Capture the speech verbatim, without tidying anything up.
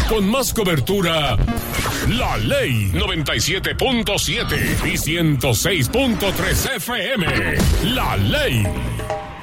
con más cobertura, La Ley noventa y siete punto siete y ciento seis punto tres F M. La Ley.